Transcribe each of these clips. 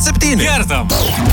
7. Kertam.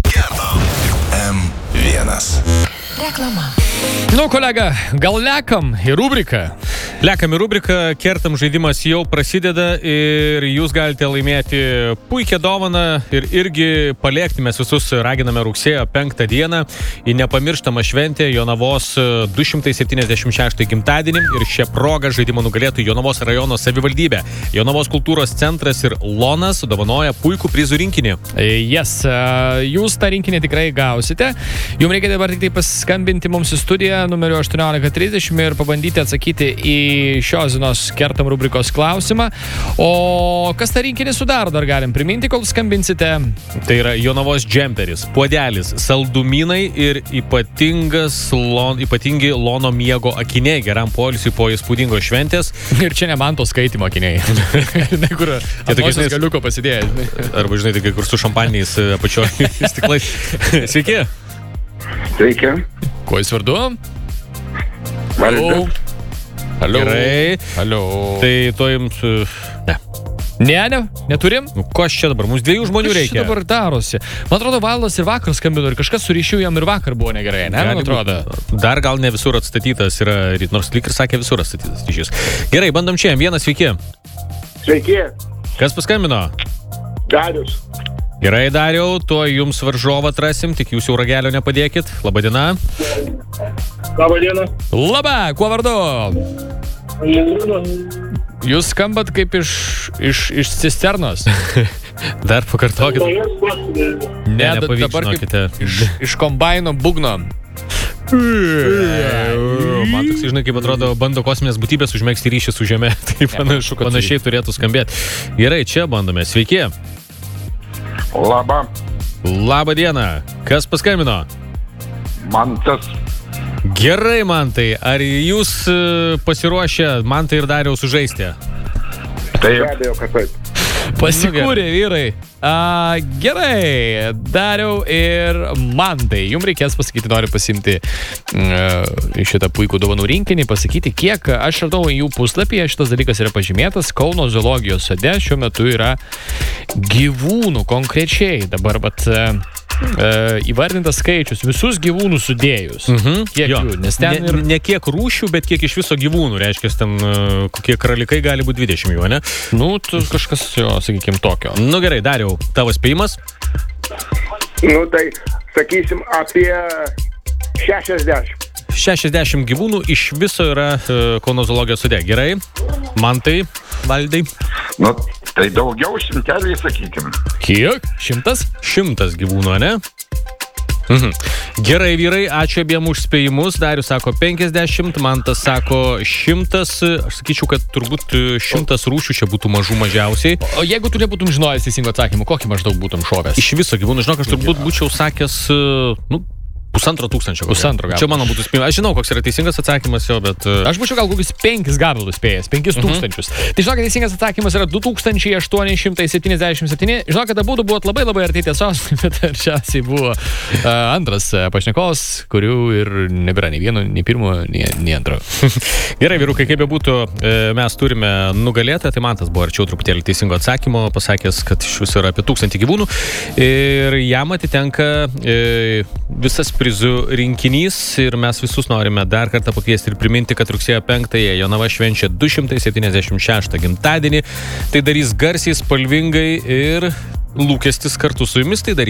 M1. Reklama. Nu, kolega, gal lekam į rubriką? Lekam į rubriką, kertam žaidimas jau prasideda ir jūs galite laimėti puikią dovaną ir irgi paliekti. Mes visus raginame rugsėjo 5 dieną į nepamirštamą šventę Jonavos 276 gimtadienį ir šią progą žaidimą nugalėtų Jonavos rajono savivaldybė. Jonavos kultūros centras ir Lonas dovanoja puikų prizų rinkinį. Yes, jūs tą rinkinį tikrai gausite. Jums reikia dabar tik tai paskambinti mums į studiją numeriu 1830 ir pabandyti atsakyti į šios dienos kertam rubrikos klausimą. O kas tą rinkinį sudaro, dar galim priminti, kol skambinsite. Tai yra Jonavos džemperis, puodelis, saldumynai ir ypatingi Lono miego akiniai geram poilsiui po įspūdingos šventės. Ir čia ne man to skaitimo akiniai. Kur ant galiuko pasidėjai. Arba, žinai, tai kur su šampaniniais apačioje stiklais. Sveiki. Sveiki. Kuo jūs vardu? Valdas. Halo. Gerai. Halo. Tai to jums... Ne. Neturim? Nu, ko čia dabar? Mums dviejų žmonių reikia. Kas čia dabar darosi? Man atrodo, Valdas ir vakar skambino ir kažkas su ryšiu jam ir vakar buvo negerai, ne? Man atrodo. Dar gal ne visur atstatytas yra, nors lyg ir sakė visur atstatytas ryšys. Gerai, bandom čia. Vienas, sveiki. Sveiki. Kas paskambino? Darius. Gerai, Dariau, tuo jums varžovą atrasim, tik jūs jau ragelio nepadėkit. Labadiena. Labadiena. Labą, kuo vardu? Jūs skambat kaip iš cisternos. Dar pakartokit. Ne, nepavyks, dabar žinokite. iš kombaino bugno. Man toks, žinai, kaip atrodo, bando kosminės būtybės užmėgsti ryšį su žeme. Tai panašiai turėtų skambėti. Gerai, čia bandome. Sveiki. Labą dieną. Kas paskambino? Mantas. Gerai, Mantai. Ar jūs pasiruošę Mantai ir Dariau sužaisti? Taip. Be abejo, kad taip. Pasikūrė vyrai. Gerai, Dariau ir Mantai. Jums reikės pasakyti, noriu pasimti šitą puikų dovanų rinkinį, pasakyti, kiek aš radau jų puslapyje. Šitas dalykas yra pažymėtas. Kauno zoologijos sode šiuo metu yra gyvūnų konkrečiai. Dabar įvardintas skaičius, visus gyvūnų sudėjus. Kiek jų? Nes ten ne kiek rūšių, bet kiek iš viso gyvūnų. Reiškia, ten kokie karalikai gali būti 20 jų, ne? Nu, kažkas jo, sakykim, tokio. Nu gerai, Dariau, tavo spėjimas? Nu, tai sakysim apie 60. 60 gyvūnų iš viso yra Kauno zoologijos sode. Gerai. Mantai, Valdai? Nu, tai daugiau šimteliai, sakykim. Kiek? 100? 100 gyvūnų, ne? Gerai, vyrai, ačiū abiem už spėjimus. Darius sako 50, Mantas sako 100. Aš sakyčiau, kad turbūt 100 rūšių čia būtų mažų mažiausiai. O jeigu tu nebūtum žinojęs teisingų atsakymų, kokį maždaug būtum šovęs? Iš viso gyvūnų, žinok, aš turbūt būčiau sakęs, 1500. Pusantro. Čia mano būtų spėjimas. Aš žinau, koks yra teisingas atsakymas jo, bet... Aš būčiau gal kokius 5 gabalus spėjęs, 5000. Tai žinok, teisingas atsakymas yra 2877. Žinok, kad abudu buvot labai arti tiesos, bet arčiausiai buvo antras pašnekovas, kurių ir nebėra nei vieno, nei pirmo, nei antro. Gerai, vyrukai, kaip bebūtų, mes turime nugalėtą, tai Mantas buvo arčiau truputėlį teisingo atsakymo, pasakęs, kad iš viso yra apie 1000 gyvūnų ir jam atitenka visas prizų rinkinys ir mes visus norime dar kartą pakviesti ir priminti, kad rugsėjo 5-ąją Jonava švenčia 276 gimtadienį. Tai darys garsiai, spalvingai ir lūkestis kartu su jumis tai darys.